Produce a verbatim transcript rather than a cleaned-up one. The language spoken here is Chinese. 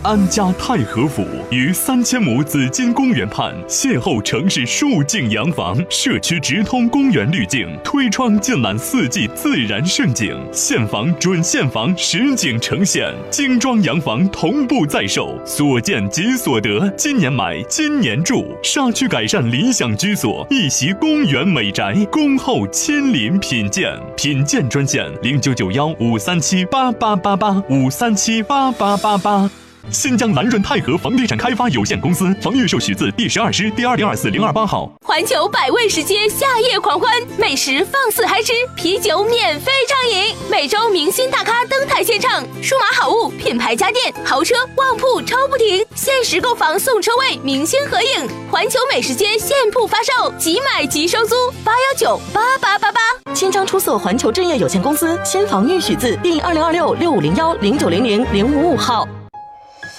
安家太和府于三千亩紫金公园畔，邂逅城市数境洋房，社区直通公园滤镜，推窗尽览四季自然盛景，现房准现房实景呈现，精装洋房同步在售，所见即所得，今年买今年住，沙区改善理想居所，一袭公园美宅，恭候亲临品鉴。品鉴专线零九九幺五三七八八八八五三七八八八八。新疆蓝润泰和房地产开发有限公司房预售许字第十二师第二零二四零二八号。 环球百味食街夏夜狂欢，美食放肆嗨吃，啤酒免费畅饮，每周明星大咖登台献唱，数码好物、品牌家电、豪车、旺铺抽不停，限时购房送车位，明星合影。环球美食街现铺发售，即买即收租，八幺九八八八八。 新章出色环球置业有限公司新房预许字第二零二六六五零幺零九零零零五五号。